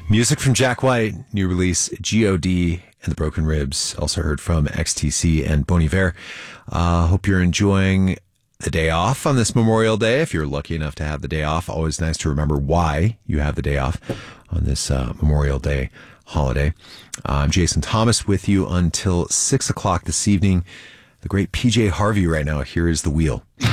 Music from Jack White, new release G.O.D. and the Broken Ribs. Also heard from XTC and Bon Iver. Hope you're enjoying the day off on this Memorial Day. If you're lucky enough to have the day off, always nice to remember why you have the day off on this Memorial Day holiday. I'm Jason Thomas with you until 6 o'clock this evening. The great PJ Harvey right now. Here is The Wheel.